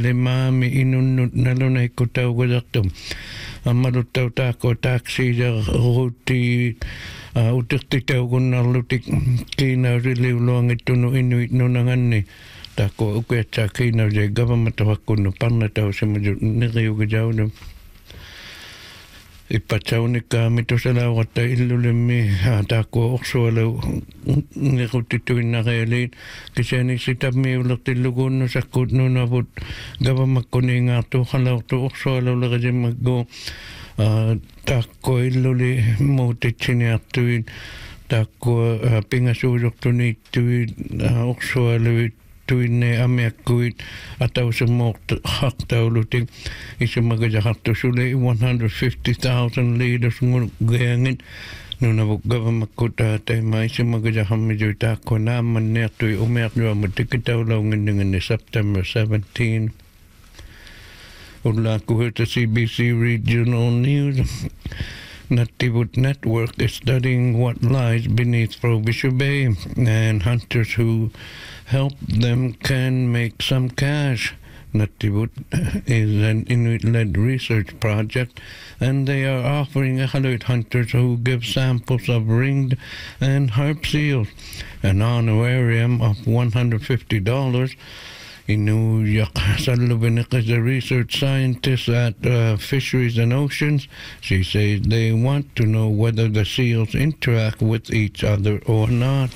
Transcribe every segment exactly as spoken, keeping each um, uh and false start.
le maami inunut nalunay ko tau gadaktum. Amalut tau tako taksi ja ruti utikti tau kunnalutik kina riliu luangit tunu inuit nunanganni. Tako uketsa kina je government wakunu panna tau semaju niriu gajaudum. Ipataunika mitosala wata illulemi tako oksualu nirutituin na realin kisani sitami ulatilugun sakut nunabut gavamakuni ngatu halautu oksualu lagajimaggo tako illuli mutitsini atuin tako pingasuruktunituin oksualu tuinne amiakkuit atau semok haktaulutin isemagajahattu sule one hundred fifty thousand leaders ngulgayangin nunavuk gavamakuta tema isemagajahammijuita konaman neatui umeakjua mutikitaulaungin dengan September seventeenth. Ullaku hörta C B C Regional News. Nativut Network is studying what lies beneath Frobisher Bay, and hunters who help them can make some cash. Nativut is an Inuit-led research project, and they are offering Iqaluit hunters who give samples of ringed and harp seals an honorarium of one hundred fifty dollars. Inuyak Salubinik is a research scientist at uh, Fisheries and Oceans. She says they want to know whether the seals interact with each other or not.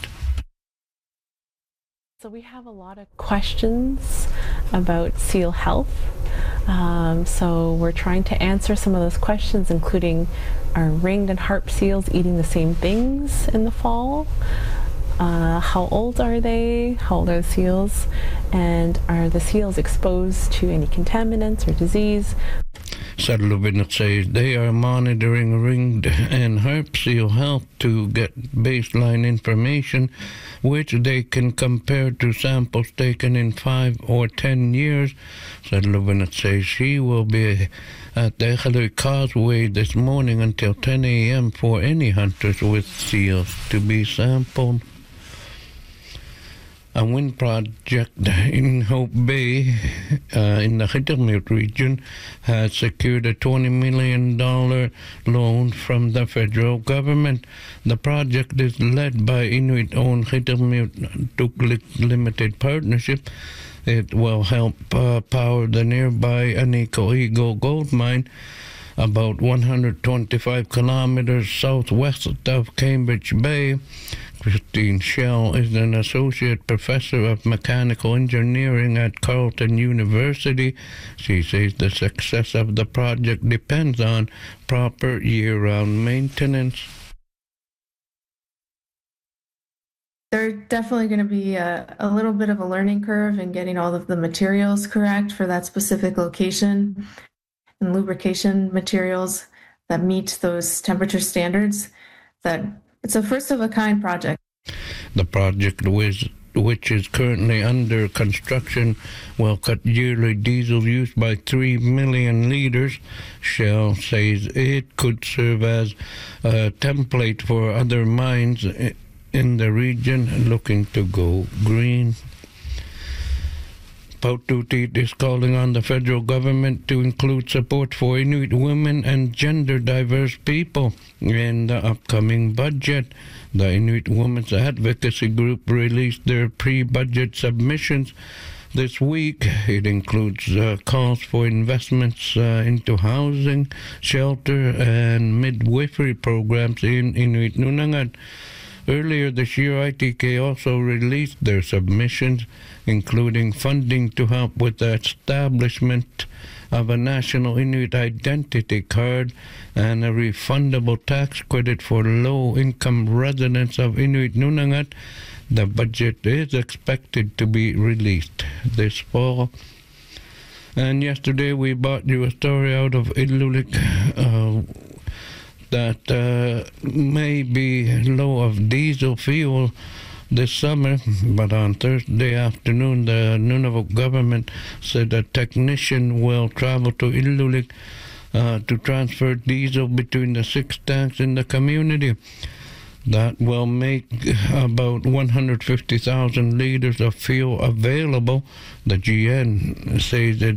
So we have a lot of questions about seal health. Um, so we're trying to answer some of those questions, including are ringed and harp seals eating the same things in the fall? Uh, how old are they? How old are the seals? And are the seals exposed to any contaminants or disease? Sadlubinet says they are monitoring ringed and harp seal health to get baseline information, which they can compare to samples taken in five or ten years. Sadlubinet says she will be at the Iqaluit Causeway this morning until ten a.m. for any hunters with seals to be sampled. A wind project in Hope Bay uh, in the Khitamute region has secured a twenty million dollars loan from the federal government. The project is led by Inuit-owned Khitamute Tuklik Limited Partnership. It will help uh, power the nearby Aniko Eagle gold mine, about one hundred twenty-five kilometers southwest of Cambridge Bay. Christine Schell is an associate professor of mechanical engineering at Carleton University. She says the success of the project depends on proper year-round maintenance. There's definitely going to be a, a little bit of a learning curve in getting all of the materials correct for that specific location, and lubrication materials that meet those temperature standards. That it's a first-of-a-kind project. The project, which, which is currently under construction, will cut yearly diesel use by three million liters. Shell says it could serve as a template for other mines in the region looking to go green. Paututit is calling on the federal government to include support for Inuit women and gender-diverse people in the upcoming budget. The Inuit Women's Advocacy Group released their pre-budget submissions this week. It includes uh, calls for investments uh, into housing, shelter, and midwifery programs in Inuit Nunangat. Earlier this year, I T K also released their submissions, including funding to help with the establishment of a national Inuit identity card and a refundable tax credit for low-income residents of Inuit Nunangat. The budget is expected to be released this fall. And yesterday we brought you a story out of Ilulik uh, that uh, may be low of diesel fuel this summer, but on Thursday afternoon, the Nunavut government said a technician will travel to Ilulik uh, to transfer diesel between the six tanks in the community. That will make about one hundred fifty thousand liters of fuel available. The G N says it